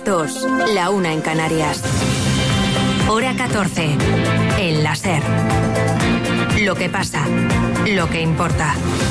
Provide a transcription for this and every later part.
2, la 1 en Canarias. Hora 14, en la SER. Lo que pasa, lo que importa.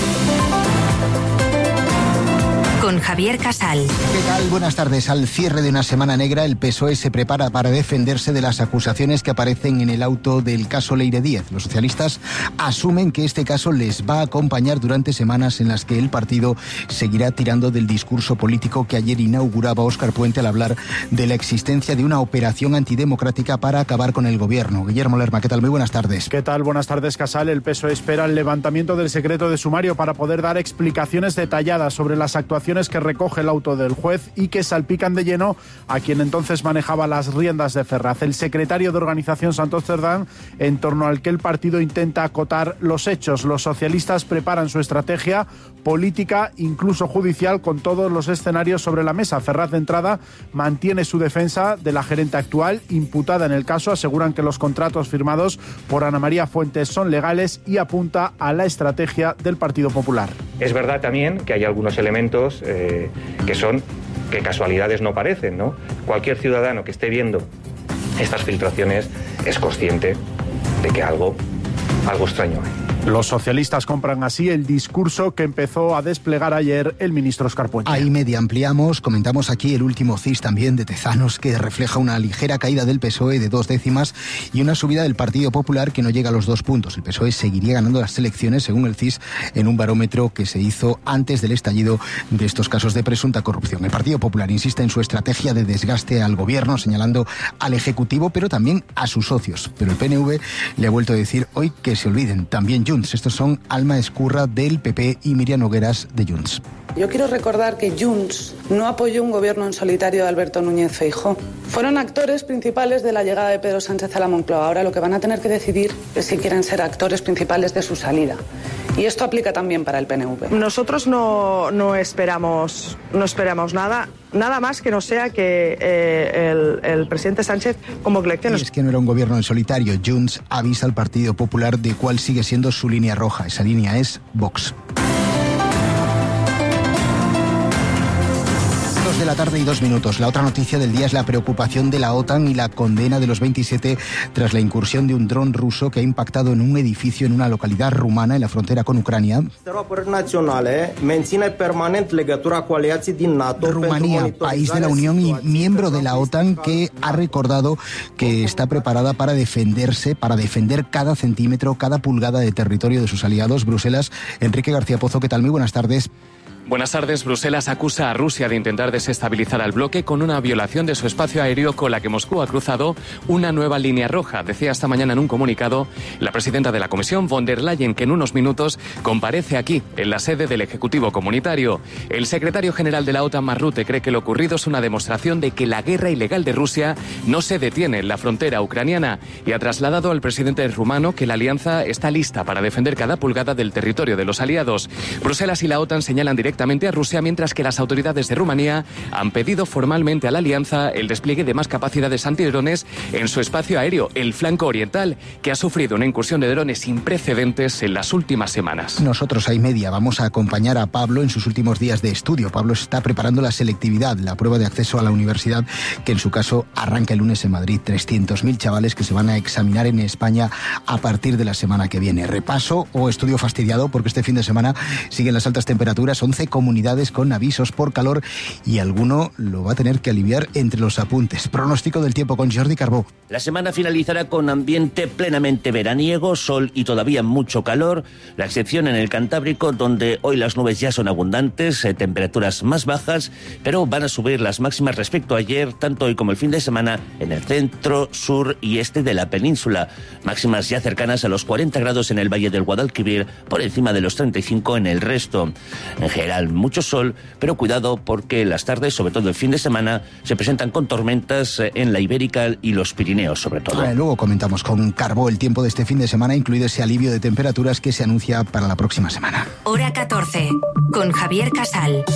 Con Javier Casal. ¿Qué tal? Buenas tardes. Al cierre de una semana negra, el PSOE se prepara para defenderse de las acusaciones que aparecen en el auto del caso Leire Díez. Los socialistas asumen que este caso les va a acompañar durante semanas en las que el partido seguirá tirando del discurso político que ayer inauguraba Óscar Puente al hablar de la existencia de una operación antidemocrática para acabar con el gobierno. Guillermo Lerma, ¿qué tal? Muy buenas tardes. ¿Qué tal? Buenas tardes, Casal. El PSOE espera el levantamiento del secreto de sumario para poder dar explicaciones detalladas sobre las actuaciones que recoge el auto del juez y que salpican de lleno a quien entonces manejaba las riendas de Ferraz, el secretario de Organización Santos Cerdán, en torno al que el partido intenta acotar los hechos. Los socialistas preparan su estrategia política, incluso judicial, con todos los escenarios sobre la mesa. Ferraz, de entrada, mantiene su defensa de la gerente actual, imputada en el caso. Aseguran que los contratos firmados por Ana María Fuentes son legales y apunta a la estrategia del Partido Popular. Es verdad también que hay algunos elementos que casualidades no parecen, ¿no? Cualquier ciudadano que esté viendo estas filtraciones es consciente de que algo extraño hay. Los socialistas compran así el discurso que empezó a desplegar ayer el ministro Óscar Puente. Ahí media ampliamos, comentamos aquí el último CIS también de Tezanos, que refleja una ligera caída del PSOE de 2 décimas y una subida del Partido Popular que no llega a los 2 puntos. El PSOE seguiría ganando las elecciones, según el CIS, en un barómetro que se hizo antes del estallido de estos casos de presunta corrupción. El Partido Popular insiste en su estrategia de desgaste al gobierno, señalando al Ejecutivo, pero también a sus socios. Pero el PNV le ha vuelto a decir hoy que se olviden, también Junts. Estos son Alma Escurra del PP y Miriam Nogueras de Junts. Yo quiero recordar que Junts no apoyó un gobierno en solitario de Alberto Núñez Feijóo. Fueron actores principales de la llegada de Pedro Sánchez a la Moncloa. Ahora lo que van a tener que decidir es si quieren ser actores principales de su salida. Y esto aplica también para el PNV. Nosotros no esperamos nada más que no sea que el presidente Sánchez convoque elecciones. Y es que no era un gobierno en solitario. Junts avisa al Partido Popular de cuál sigue siendo su línea roja. Esa línea es Vox. 2 de la tarde y 2 minutos. La otra noticia del día es la preocupación de la OTAN y la condena de los 27 tras la incursión de un dron ruso que ha impactado en un edificio en una localidad rumana en la frontera con Ucrania. Rumanía, país de la Unión y miembro de la OTAN, que ha recordado que está preparada para defenderse, para defender cada centímetro, cada pulgada de territorio de sus aliados. Bruselas, Enrique García Pozo, ¿qué tal? Muy buenas tardes. Buenas tardes. Bruselas acusa a Rusia de intentar desestabilizar al bloque con una violación de su espacio aéreo con la que Moscú ha cruzado una nueva línea roja. Decía esta mañana en un comunicado la presidenta de la Comisión, von der Leyen, que en unos minutos comparece aquí, en la sede del Ejecutivo Comunitario. El secretario general de la OTAN, Mark Rutte, cree que lo ocurrido es una demostración de que la guerra ilegal de Rusia no se detiene en la frontera ucraniana y ha trasladado al presidente rumano que la alianza está lista para defender cada pulgada del territorio de los aliados. Bruselas y la OTAN señalan directamente a Rusia, mientras que las autoridades de Rumanía han pedido formalmente a la alianza el despliegue de más capacidades antidrones en su espacio aéreo, el flanco oriental, que ha sufrido una incursión de drones sin precedentes en las últimas semanas. Nosotros, ahí media, vamos a acompañar a Pablo en sus últimos días de estudio. Pablo está preparando la selectividad, la prueba de acceso a la universidad, que en su caso arranca el lunes en Madrid. 300.000 chavales que se van a examinar en España a partir de la semana que viene. Repaso o estudio fastidiado, porque este fin de semana siguen las altas temperaturas. 11 comunidades con avisos por calor y alguno lo va a tener que aliviar entre los apuntes. Pronóstico del tiempo con Jordi Carbó. La semana finalizará con ambiente plenamente veraniego, sol y todavía mucho calor, la excepción en el Cantábrico, donde hoy las nubes ya son abundantes, temperaturas más bajas, pero van a subir las máximas respecto a ayer, tanto hoy como el fin de semana, en el centro, sur y este de la península. Máximas ya cercanas a los 40 grados en el Valle del Guadalquivir, por encima de los 35 en el resto. En general, mucho sol, pero cuidado porque las tardes, sobre todo el fin de semana, se presentan con tormentas en la Ibérica y los Pirineos, sobre todo. Luego comentamos con Carbó el tiempo de este fin de semana, incluido ese alivio de temperaturas que se anuncia para la próxima semana. Hora 14, con Javier Casal.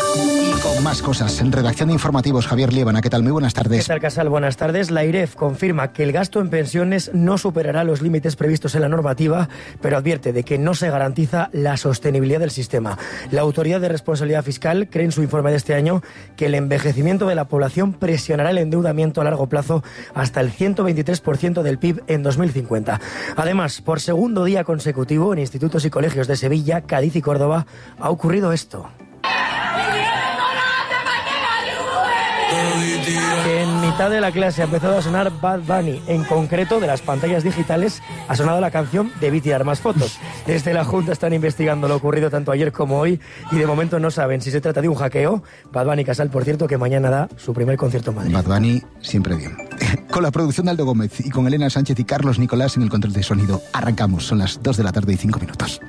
Y con más cosas, en redacción de informativos, Javier Liébana, ¿qué tal? Muy buenas tardes. ¿Qué tal, Casal? Buenas tardes. La IREF confirma que el gasto en pensiones no superará los límites previstos en la normativa, pero advierte de que no se garantiza la sostenibilidad del sistema. La autoridad Autoridad de Responsabilidad Fiscal cree en su informe de este año que el envejecimiento de la población presionará el endeudamiento a largo plazo hasta el 123% del PIB en 2050. Además, por segundo día consecutivo en institutos y colegios de Sevilla, Cádiz y Córdoba ha ocurrido esto. Que en mitad de la clase ha empezado a sonar Bad Bunny. En concreto, de las pantallas digitales ha sonado la canción Debí tirar más fotos. Desde la Junta están investigando lo ocurrido tanto ayer como hoy y de momento no saben si se trata de un hackeo. Bad Bunny Casal, por cierto, que mañana da su primer concierto en Madrid. Bad Bunny siempre bien. Con la producción de Aldo Gómez y con Elena Sánchez y Carlos Nicolás en el control de sonido. Arrancamos, son las 2 de la tarde y 5 minutos.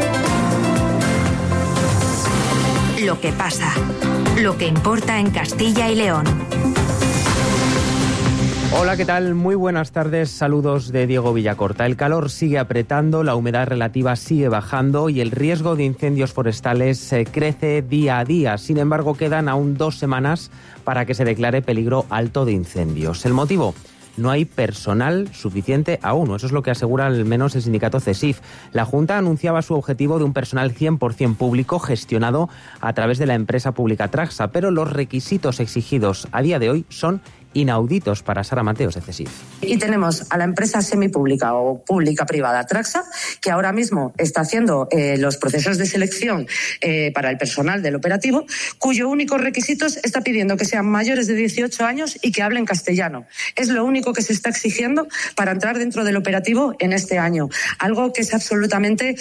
Lo que pasa, lo que importa en Castilla y León. Hola, ¿qué tal? Muy buenas tardes, saludos de Diego Villacorta. El calor sigue apretando, la humedad relativa sigue bajando y el riesgo de incendios forestales crece día a día. Sin embargo, quedan aún 2 semanas para que se declare peligro alto de incendios. ¿El motivo? No hay personal suficiente aún, eso es lo que asegura al menos el sindicato CESIF. La Junta anunciaba su objetivo de un personal 100% público gestionado a través de la empresa pública Traxa, pero los requisitos exigidos a día de hoy son inauditos para Sara Mateos de CESIF. Y tenemos a la empresa semipública o pública-privada Traxa, que ahora mismo está haciendo los procesos de selección para el personal del operativo, cuyo único requisito está pidiendo que sean mayores de 18 años y que hablen castellano. Es lo único que se está exigiendo para entrar dentro del operativo en este año. Algo que es absolutamente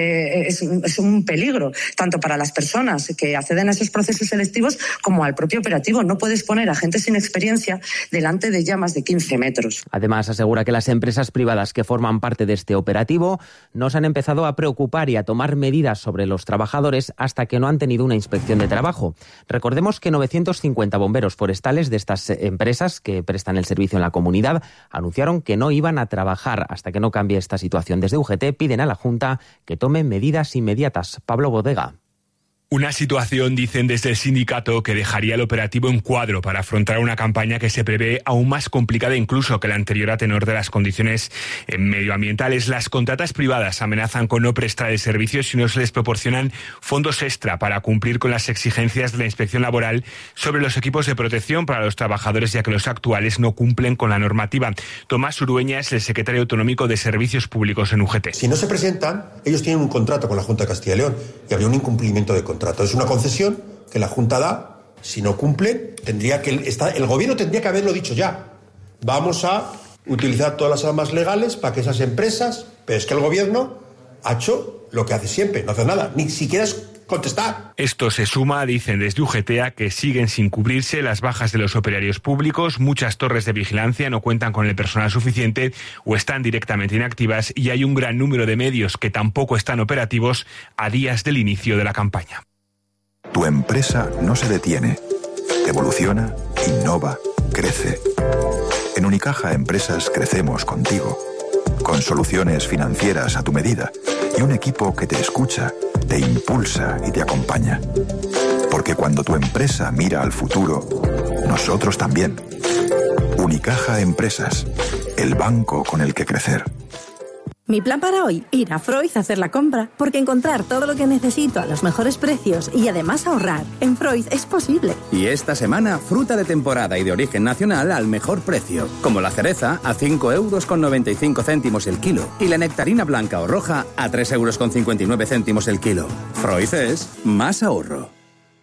es un peligro, tanto para las personas que acceden a esos procesos selectivos como al propio operativo. No puedes poner a gente sin experiencia delante de llamas de 15 metros. Además, asegura que las empresas privadas que forman parte de este operativo no se han empezado a preocupar y a tomar medidas sobre los trabajadores hasta que no han tenido una inspección de trabajo. Recordemos que 950 bomberos forestales de estas empresas que prestan el servicio en la comunidad anunciaron que no iban a trabajar hasta que no cambie esta situación. Desde UGT piden a la Junta que tome medidas inmediatas. Pablo Bodega. Una situación, dicen desde el sindicato, que dejaría el operativo en cuadro para afrontar una campaña que se prevé aún más complicada incluso que la anterior a tenor de las condiciones medioambientales. Las contratas privadas amenazan con no prestar el servicio si no se les proporcionan fondos extra para cumplir con las exigencias de la inspección laboral sobre los equipos de protección para los trabajadores, ya que los actuales no cumplen con la normativa. Tomás Urueña es el secretario autonómico de Servicios Públicos en UGT. Si no se presentan, ellos tienen un contrato con la Junta de Castilla y León y habría un incumplimiento de contrato. Es una concesión que la Junta da. Si no cumplen, el gobierno tendría que haberlo dicho ya. Vamos a utilizar todas las armas legales para que esas empresas... Pero es que el gobierno ha hecho lo que hace siempre, no hace nada, ni siquiera es contestar. Esto se suma, dicen desde UGT, a que siguen sin cubrirse las bajas de los operarios públicos, muchas torres de vigilancia no cuentan con el personal suficiente o están directamente inactivas y hay un gran número de medios que tampoco están operativos a días del inicio de la campaña. Tu empresa no se detiene, evoluciona, innova, crece. En Unicaja Empresas crecemos contigo, con soluciones financieras a tu medida y un equipo que te escucha, te impulsa y te acompaña. Porque cuando tu empresa mira al futuro, nosotros también. Unicaja Empresas, el banco con el que crecer. Mi plan para hoy, ir a Freud a hacer la compra, porque encontrar todo lo que necesito a los mejores precios y además ahorrar en Freud es posible. Y esta semana, fruta de temporada y de origen nacional al mejor precio, como la cereza a 5,95 € el kilo y la nectarina blanca o roja a 3,59 € el kilo. Freud es más ahorro.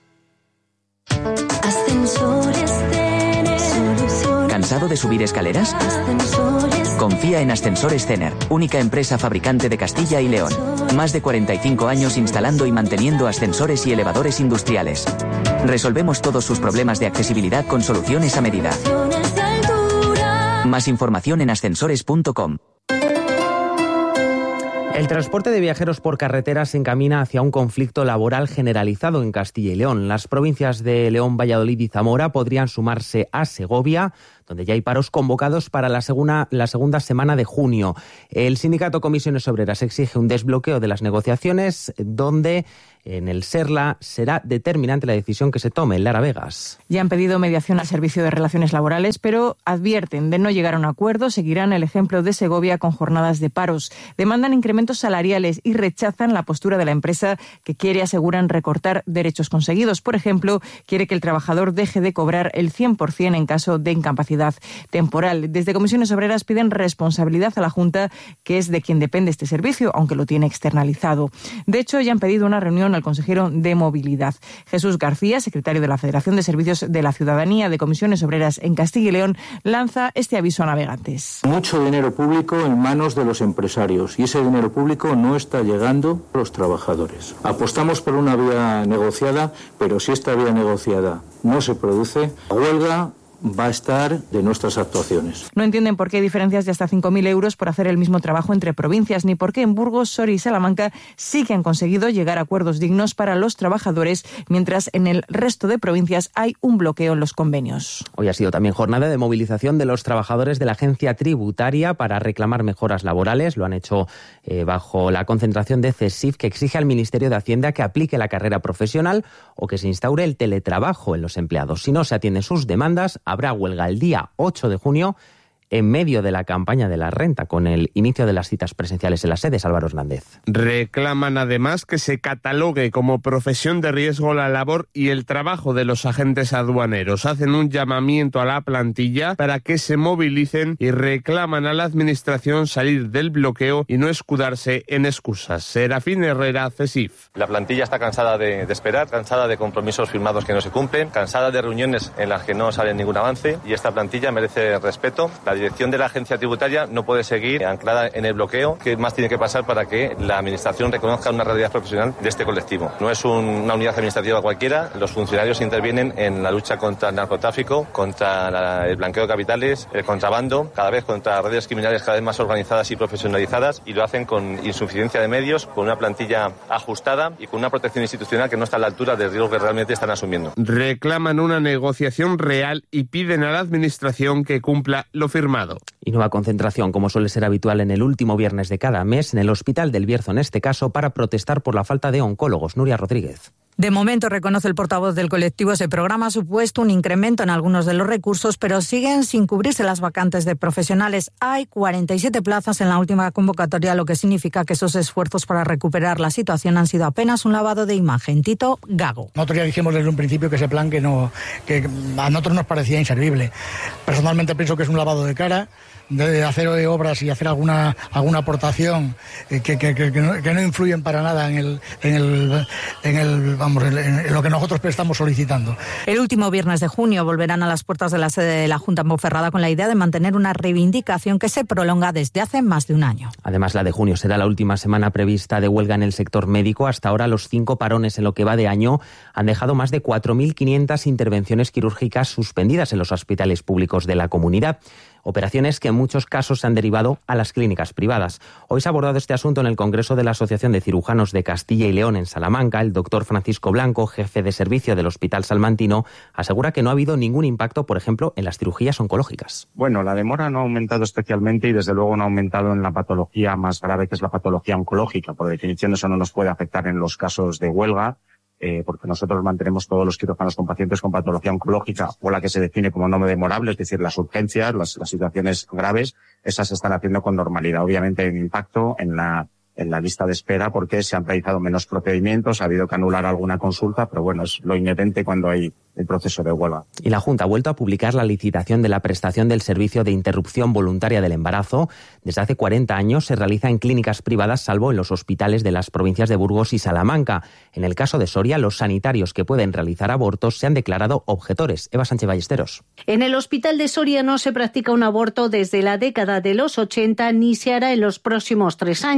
¿Cansado de subir escaleras? Confía en Ascensores Cener, única empresa fabricante de Castilla y León. Más de 45 años instalando y manteniendo ascensores y elevadores industriales. Resolvemos todos sus problemas de accesibilidad con soluciones a medida. Más información en ascensores.com. El transporte de viajeros por carretera se encamina hacia un conflicto laboral generalizado en Castilla y León. Las provincias de León, Valladolid y Zamora podrían sumarse a Segovia, donde ya hay paros convocados para la segunda semana de junio. El sindicato Comisiones Obreras exige un desbloqueo de las negociaciones, donde en el SERLA será determinante la decisión que se tome. Lara Vegas. Ya han pedido mediación al Servicio de Relaciones Laborales, pero advierten de no llegar a un acuerdo. Seguirán el ejemplo de Segovia con jornadas de paros. Demandan incrementos salariales y rechazan la postura de la empresa que quiere, aseguran, recortar derechos conseguidos. Por ejemplo, quiere que el trabajador deje de cobrar el 100% en caso de incapacidad temporal. Desde Comisiones Obreras piden responsabilidad a la Junta, que es de quien depende este servicio, aunque lo tiene externalizado. De hecho, ya han pedido una reunión al consejero de Movilidad. Jesús García, secretario de la Federación de Servicios de la Ciudadanía de Comisiones Obreras en Castilla y León, lanza este aviso a navegantes. Mucho dinero público en manos de los empresarios y ese dinero público no está llegando a los trabajadores. Apostamos por una vía negociada, pero si esta vía negociada no se produce, la huelga va a estar de nuestras actuaciones. No entienden por qué hay diferencias de hasta 5.000 euros por hacer el mismo trabajo entre provincias, ni por qué en Burgos, Soria y Salamanca sí que han conseguido llegar a acuerdos dignos para los trabajadores, mientras en el resto de provincias hay un bloqueo en los convenios. Hoy ha sido también jornada de movilización de los trabajadores de la agencia tributaria para reclamar mejoras laborales. Lo han hecho bajo la concentración de CESIF, que exige al Ministerio de Hacienda que aplique la carrera profesional o que se instaure el teletrabajo en los empleados. Si no se atienden sus demandas, habrá huelga el día 8 de junio en medio de la campaña de la renta, con el inicio de las citas presenciales en las sedes. Álvaro Hernández. Reclaman además que se catalogue como profesión de riesgo la labor y el trabajo de los agentes aduaneros. Hacen un llamamiento a la plantilla para que se movilicen y reclaman a la Administración salir del bloqueo y no escudarse en excusas. Serafín Herrera, CESIF. La plantilla está cansada de esperar, cansada de compromisos firmados que no se cumplen, cansada de reuniones en las que no sale ningún avance, y esta plantilla merece respeto. La dirección de la agencia tributaria no puede seguir anclada en el bloqueo. ¿Qué más tiene que pasar para que la Administración reconozca una realidad profesional de este colectivo? No es una unidad administrativa cualquiera. Los funcionarios intervienen en la lucha contra el narcotráfico, contra el blanqueo de capitales, el contrabando, cada vez contra redes criminales cada vez más organizadas y profesionalizadas, y lo hacen con insuficiencia de medios, con una plantilla ajustada y con una protección institucional que no está a la altura del riesgo que realmente están asumiendo. Reclaman una negociación real y piden a la Administración que cumpla lo firmado. Y nueva concentración, como suele ser habitual en el último viernes de cada mes, en el Hospital del Bierzo, en este caso, para protestar por la falta de oncólogos. Nuria Rodríguez. De momento, reconoce el portavoz del colectivo, ese programa ha supuesto un incremento en algunos de los recursos, pero siguen sin cubrirse las vacantes de profesionales. Hay 47 plazas en la última convocatoria, lo que significa que esos esfuerzos para recuperar la situación han sido apenas un lavado de imagen. Tito Gago. Nosotros ya dijimos desde un principio que ese plan que a nosotros nos parecía inservible. Personalmente pienso que es un lavado de cara, de hacer obras y hacer alguna aportación que no influyen para nada en lo que nosotros estamos solicitando. El último viernes de junio volverán a las puertas de la sede de la Junta en Ponferrada con la idea de mantener una reivindicación que se prolonga desde hace más de un año. Además, la de junio será la última semana prevista de huelga en el sector médico. Hasta ahora, los 5 parones en lo que va de año han dejado más de 4.500 intervenciones quirúrgicas suspendidas en los hospitales públicos de la comunidad. Operaciones que en muchos casos se han derivado a las clínicas privadas. Hoy se ha abordado este asunto en el Congreso de la Asociación de Cirujanos de Castilla y León en Salamanca. El doctor Francisco Blanco, jefe de servicio del Hospital Salmantino, asegura que no ha habido ningún impacto, por ejemplo, en las cirugías oncológicas. Bueno, la demora no ha aumentado especialmente y desde luego no ha aumentado en la patología más grave, que es la patología oncológica. Por definición, eso no nos puede afectar en los casos de huelga. Porque nosotros mantenemos todos los quirófanos con pacientes con patología oncológica o la que se define como no demorable, es decir, las urgencias, las situaciones graves, esas se están haciendo con normalidad. Obviamente hay un impacto en la lista de espera porque se han realizado menos procedimientos, ha habido que anular alguna consulta, pero bueno, es lo inherente cuando hay el proceso de huelga. Y la Junta ha vuelto a publicar la licitación de la prestación del servicio de interrupción voluntaria del embarazo. Desde hace 40 años se realiza en clínicas privadas, salvo en los hospitales de las provincias de Burgos y Salamanca. En el caso de Soria, los sanitarios que pueden realizar abortos se han declarado objetores. Eva Sánchez Ballesteros. En el Hospital de Soria no se practica un aborto desde la década de los 80 ni se hará en los próximos 3 años.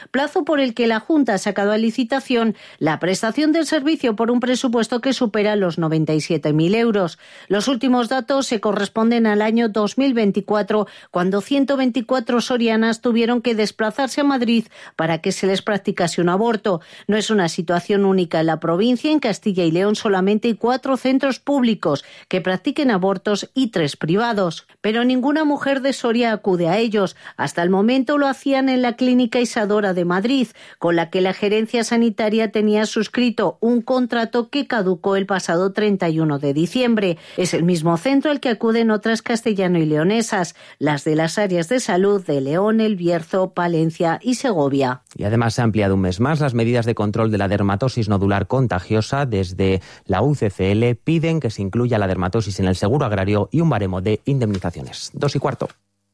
plazo por el que la Junta ha sacado a licitación la prestación del servicio por un presupuesto que supera los 97.000 euros. Los últimos datos se corresponden al año 2024, cuando 124 sorianas tuvieron que desplazarse a Madrid para que se les practicase un aborto. No es una situación única en la provincia. En Castilla y León solamente hay 4 centros públicos que practiquen abortos y 3 privados. Pero ninguna mujer de Soria acude a ellos. Hasta el momento lo hacían en la Clínica Isadora de Madrid, con la que la gerencia sanitaria tenía suscrito un contrato que caducó el pasado 31 de diciembre. Es el mismo centro al que acuden otras castellano y leonesas, las de las áreas de salud de León, El Bierzo, Palencia y Segovia. Y además se ha ampliado un mes más las medidas de control de la dermatosis nodular contagiosa. Desde la UCCL piden que se incluya la dermatosis en el seguro agrario y un baremo de indemnizaciones. 2:15.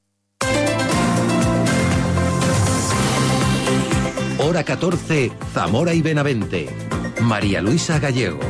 Hora 14, Zamora y Benavente. María Luisa Gallego.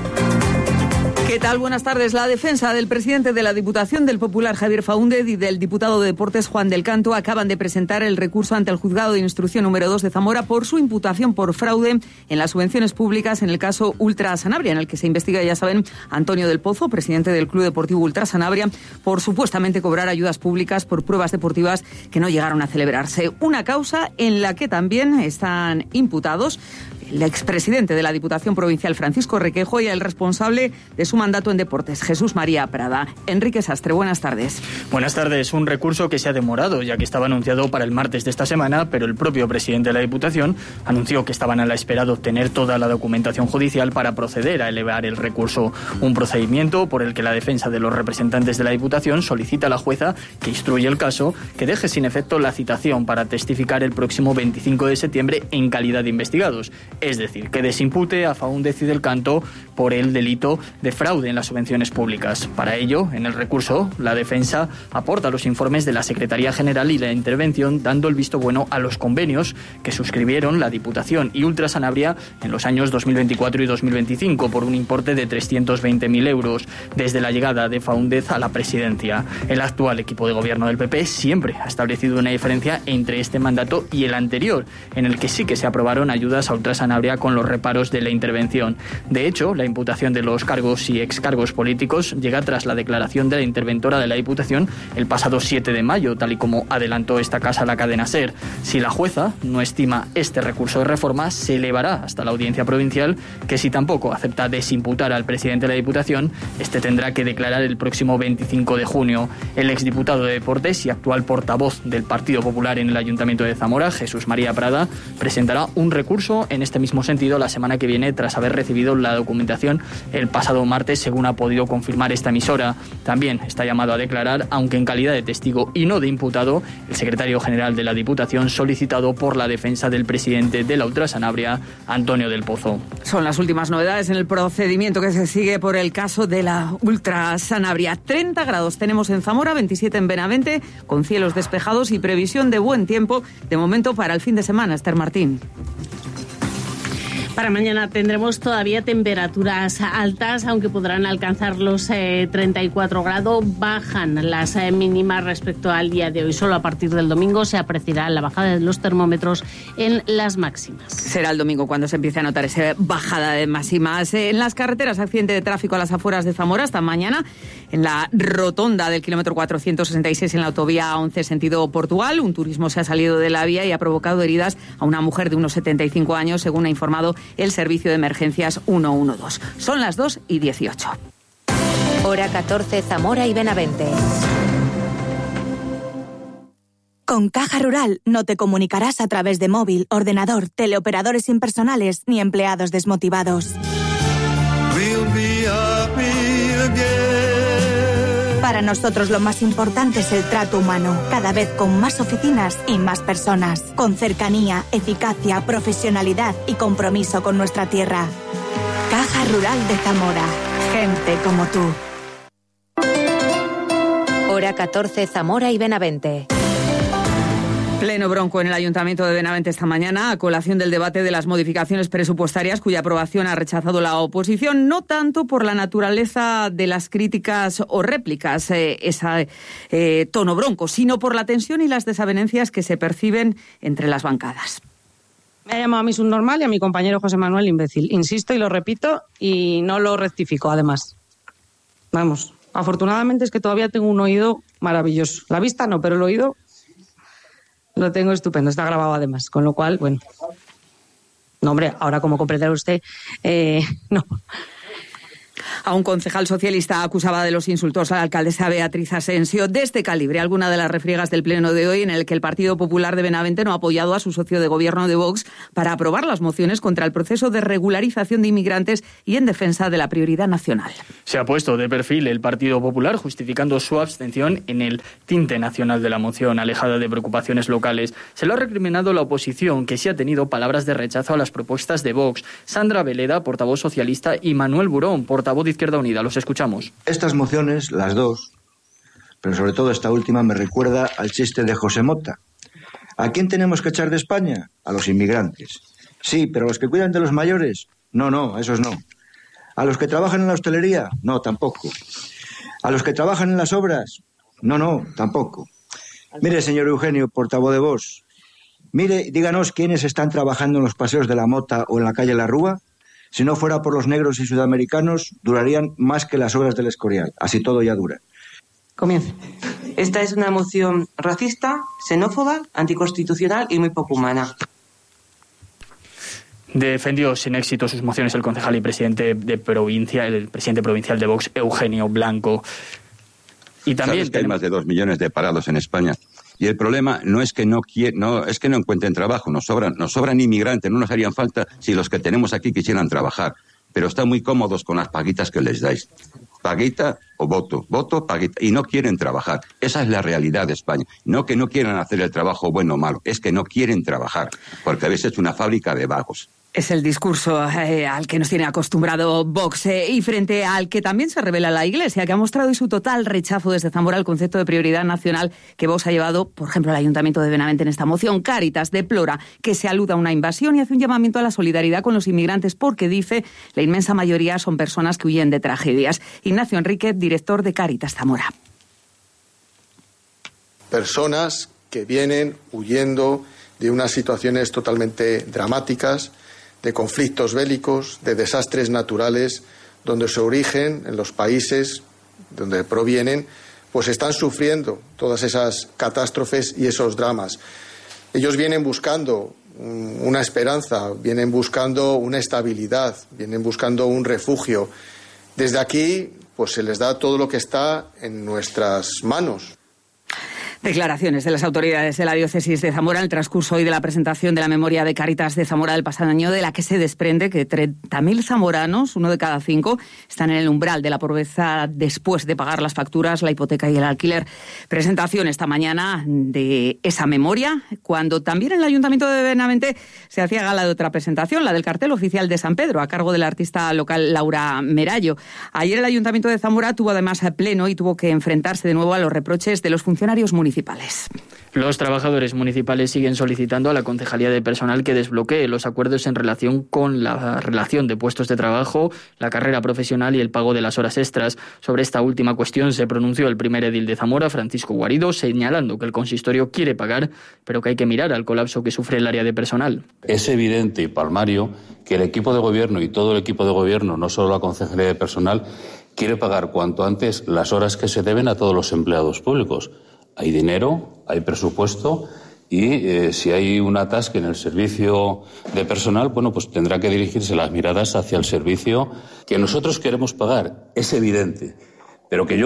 ¿Qué tal? Buenas tardes. La defensa del presidente de la Diputación del Popular, Javier Faúndez, y del diputado de Deportes, Juan del Canto, acaban de presentar el recurso ante el Juzgado de Instrucción número 2 de Zamora por su imputación por fraude en las subvenciones públicas en el caso Ultra Sanabria, en el que se investiga, ya saben, Antonio del Pozo, presidente del Club Deportivo Ultra Sanabria, por supuestamente cobrar ayudas públicas por pruebas deportivas que no llegaron a celebrarse. Una causa en la que también están imputados el expresidente de la Diputación Provincial, Francisco Requejo, y el responsable de su mandato en deportes, Jesús María Prada. Enrique Sastre, buenas tardes. Buenas tardes. Un recurso que se ha demorado, ya que estaba anunciado para el martes de esta semana, pero el propio presidente de la Diputación anunció que estaban a la espera de obtener toda la documentación judicial para proceder a elevar el recurso. Un procedimiento por el que la defensa de los representantes de la Diputación solicita a la jueza que instruye el caso que deje sin efecto la citación para testificar el próximo 25 de septiembre en calidad de investigados. Es decir, que desimpute a Faúndez y del Canto por el delito de fraude en las subvenciones públicas. Para ello, en el recurso, la defensa aporta los informes de la Secretaría General y la intervención, dando el visto bueno a los convenios que suscribieron la Diputación y Ultra Sanabria en los años 2024 y 2025 por un importe de 320.000 euros desde la llegada de Faúndez a la presidencia. El actual equipo de gobierno del PP siempre ha establecido una diferencia entre este mandato y el anterior, en el que sí que se aprobaron ayudas a Ultra Sanabria con los reparos de la intervención. De hecho, la imputación de los cargos y excargos políticos llega tras la declaración de la interventora de la Diputación el pasado 7 de mayo, tal y como adelantó esta casa la cadena SER. Si la jueza no estima este recurso de reforma, se elevará hasta la Audiencia Provincial, que si tampoco acepta desimputar al presidente de la Diputación, este tendrá que declarar el próximo 25 de junio. El exdiputado de Deportes y actual portavoz del Partido Popular en el Ayuntamiento de Zamora, Jesús María Prada, presentará un recurso en este mismo sentido la semana que viene, tras haber recibido la documentación el pasado martes, según ha podido confirmar esta emisora. También está llamado a declarar, aunque en calidad de testigo y no de imputado, el secretario general de la Diputación, solicitado por la defensa del presidente de la Ultra Sanabria, Antonio del Pozo. Son las últimas novedades en el procedimiento que se sigue por el caso de la Ultra Sanabria. 30 grados tenemos en Zamora, 27 en Benavente, con cielos despejados y previsión de buen tiempo de momento para el fin de semana. Esther Martín. Para mañana tendremos todavía temperaturas altas, aunque podrán alcanzar los 34 grados. Bajan las mínimas respecto al día de hoy. Solo a partir del domingo se apreciará la bajada de los termómetros en las máximas. Será el domingo cuando se empiece a notar esa bajada de máximas. En las carreteras, accidente de tráfico a las afueras de Zamora esta mañana, en la rotonda del kilómetro 466 en la autovía 11 sentido Portugal. Un turismo se ha salido de la vía y ha provocado heridas a una mujer de unos 75 años, según ha informado el servicio de emergencias 112. Son las 2:18. Hora 14, Zamora y Benavente. Con Caja Rural no te comunicarás a través de móvil, ordenador, teleoperadores impersonales ni empleados desmotivados. Para nosotros lo más importante es el trato humano, cada vez con más oficinas y más personas, con cercanía, eficacia, profesionalidad y compromiso con nuestra tierra. Caja Rural de Zamora, gente como tú. Hora 14, Zamora y Benavente. Pleno bronco en el Ayuntamiento de Benavente esta mañana, a colación del debate de las modificaciones presupuestarias, cuya aprobación ha rechazado la oposición, no tanto por la naturaleza de las críticas o réplicas, tono bronco, sino por la tensión y las desavenencias que se perciben entre las bancadas. Me ha llamado a mí subnormal y a mi compañero José Manuel imbécil. Insisto y lo repito y no lo rectifico, además. Vamos, afortunadamente es que todavía tengo un oído maravilloso. La vista no, pero el oído lo tengo estupendo. Está grabado además, con lo cual, bueno. No, hombre, ahora como comprenderá usted, no. A un concejal socialista acusaba de los insultos a la alcaldesa Beatriz Asensio. De este calibre, alguna de las refriegas del pleno de hoy en el que el Partido Popular de Benavente no ha apoyado a su socio de gobierno de Vox para aprobar las mociones contra el proceso de regularización de inmigrantes y en defensa de la prioridad nacional. Se ha puesto de perfil el Partido Popular justificando su abstención en el tinte nacional de la moción, alejada de preocupaciones locales. Se lo ha recriminado la oposición, que sí ha tenido palabras de rechazo a las propuestas de Vox. Sandra Veleda, portavoz socialista, y Manuel Burón, portavoz de Izquierda Unida. Los escuchamos. Estas mociones, las dos, pero sobre todo esta última, me recuerda al chiste de José Mota. ¿A quién tenemos que echar de España? A los inmigrantes. Sí, pero a los que cuidan de los mayores, no, a esos no. ¿A los que trabajan en la hostelería? No, tampoco. ¿A los que trabajan en las obras? No, tampoco. Mire, señor Eugenio, portavoz de Vox, mire, díganos quiénes están trabajando en los paseos de la Mota o en la calle La Rúa. Si no fuera por los negros y sudamericanos, durarían más que las obras del Escorial. Así todo ya dura. Comience. Esta es una moción racista, xenófoba, anticonstitucional y muy poco humana. Defendió sin éxito sus mociones el concejal y presidente de provincia, el presidente provincial de Vox, Eugenio Blanco. Y también ¿sabes que hay más de 2 millones de parados en España? Y el problema no es que no encuentren trabajo, nos sobran inmigrantes, no nos harían falta si los que tenemos aquí quisieran trabajar, pero están muy cómodos con las paguitas que les dais. Paguita o voto, paguita, y no quieren trabajar. Esa es la realidad de España. No que no quieran hacer el trabajo bueno o malo, es que no quieren trabajar, porque habéis hecho una fábrica de vagos. Es el discurso al que nos tiene acostumbrado Vox y frente al que también se revela la Iglesia, que ha mostrado su total rechazo desde Zamora al concepto de prioridad nacional que Vox ha llevado, por ejemplo, al Ayuntamiento de Benavente en esta moción. Cáritas deplora que se aluda a una invasión y hace un llamamiento a la solidaridad con los inmigrantes porque, dice, la inmensa mayoría son personas que huyen de tragedias. Ignacio Enríquez, director de Cáritas Zamora. Personas que vienen huyendo de unas situaciones totalmente dramáticas, de conflictos bélicos, de desastres naturales, donde su origen, en los países donde provienen, pues están sufriendo todas esas catástrofes y esos dramas. Ellos vienen buscando una esperanza, vienen buscando una estabilidad, vienen buscando un refugio. Desde aquí, pues se les da todo lo que está en nuestras manos. Declaraciones de las autoridades de la diócesis de Zamora en el transcurso hoy de la presentación de la memoria de Cáritas de Zamora del pasado año, de la que se desprende que 30.000 zamoranos, 1 de cada 5, están en el umbral de la pobreza después de pagar las facturas, la hipoteca y el alquiler. Presentación esta mañana de esa memoria, cuando también en el Ayuntamiento de Benavente se hacía gala de otra presentación, la del cartel oficial de San Pedro, a cargo de la artista local Laura Merallo. Ayer el Ayuntamiento de Zamora tuvo además pleno y tuvo que enfrentarse de nuevo a los reproches de los funcionarios municipales. Los trabajadores municipales siguen solicitando a la Concejalía de Personal que desbloquee los acuerdos en relación con la relación de puestos de trabajo, la carrera profesional y el pago de las horas extras. Sobre esta última cuestión se pronunció el primer edil de Zamora, Francisco Guarido, señalando que el consistorio quiere pagar, pero que hay que mirar al colapso que sufre el área de personal. Es evidente y palmario que el equipo de gobierno y todo el equipo de gobierno, no solo la Concejalía de Personal, quiere pagar cuanto antes las horas que se deben a todos los empleados públicos. Hay dinero, hay presupuesto y si hay un atasque en el servicio de personal, bueno, pues tendrá que dirigirse las miradas hacia el servicio que nosotros queremos pagar. Es evidente, pero que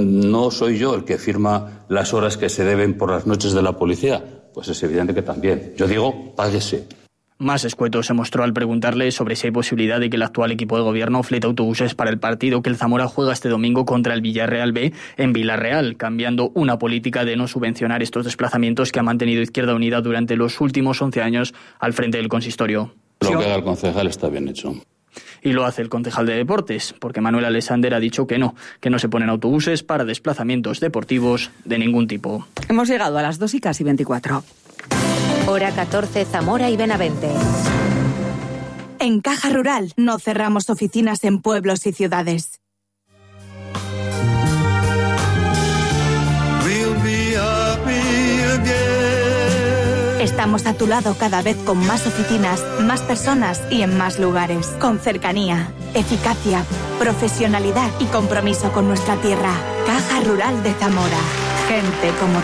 no soy yo el que firma las horas que se deben por las noches de la policía. Pues es evidente que también. Yo digo, páguese. Más escueto se mostró al preguntarle sobre si hay posibilidad de que el actual equipo de gobierno flete autobuses para el partido que el Zamora juega este domingo contra el Villarreal B en Villarreal, cambiando una política de no subvencionar estos desplazamientos que ha mantenido Izquierda Unida durante los últimos 11 años al frente del consistorio. Lo que haga el concejal está bien hecho. Y lo hace el concejal de deportes, porque Manuel Alexander ha dicho que no se ponen autobuses para desplazamientos deportivos de ningún tipo. Hemos llegado a las 2:24. Hora 14, Zamora y Benavente. En Caja Rural no cerramos oficinas en pueblos y ciudades. Esta Estamos a tu lado cada vez con más oficinas, más personas y en más lugares. Con cercanía, eficacia, profesionalidad y compromiso con nuestra tierra. Caja Rural de Zamora. Gente como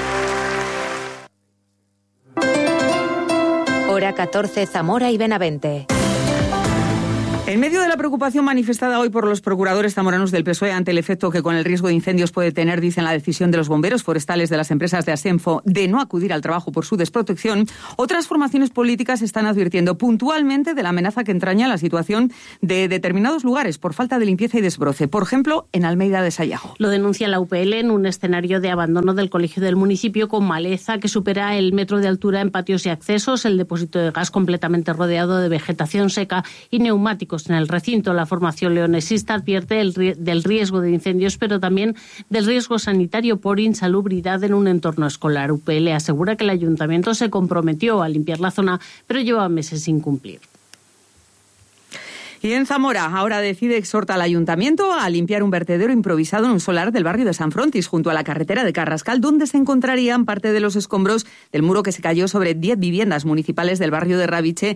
tú. Hora 14, Zamora y Benavente. En medio de la preocupación manifestada hoy por los procuradores zamoranos del PSOE ante el efecto que con el riesgo de incendios puede tener, dicen, la decisión de los bomberos forestales de las empresas de Asenfo de no acudir al trabajo por su desprotección, otras formaciones políticas están advirtiendo puntualmente de la amenaza que entraña la situación de determinados lugares por falta de limpieza y desbroce. Por ejemplo, en Almeida de Sayago. Lo denuncia la UPL en un escenario de abandono del colegio del municipio con maleza que supera el metro de altura en patios y accesos, el depósito de gas completamente rodeado de vegetación seca y neumáticos en el recinto. La formación leonesista advierte del riesgo de incendios, pero también del riesgo sanitario por insalubridad en un entorno escolar. UPL asegura que el ayuntamiento se comprometió a limpiar la zona, pero lleva meses sin cumplir. Y en Zamora, ahora exhorta al ayuntamiento a limpiar un vertedero improvisado en un solar del barrio de San Frontis, junto a la carretera de Carrascal, donde se encontrarían parte de los escombros del muro que se cayó sobre 10 viviendas municipales del barrio de Raviche